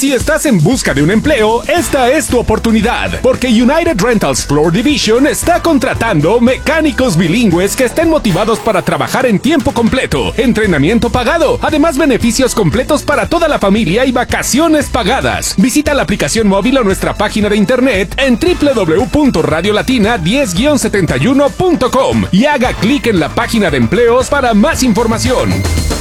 Si estás en busca de un empleo, esta es tu oportunidad, porque United Rentals Floor Division está contratando mecánicos bilingües que estén motivados para trabajar en tiempo completo, entrenamiento pagado, además beneficios completos para toda la familia y vacaciones pagadas. Visita la aplicación móvil o nuestra página de internet en www.radiolatina10-71.com y haga clic en la página de empleos para más información.